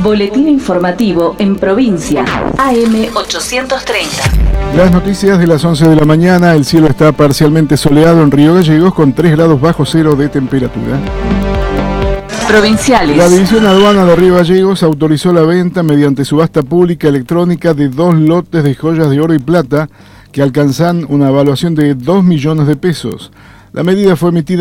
Boletín informativo en provincia. AM 830. Las noticias de las 11 de la mañana. El cielo está parcialmente soleado en Río Gallegos con 3 grados bajo cero de temperatura. Provinciales. La División Aduana de Río Gallegos autorizó la venta mediante subasta pública electrónica de 2 lotes de joyas de oro y plata que alcanzan una evaluación de 2 millones de pesos. La medida fue emitida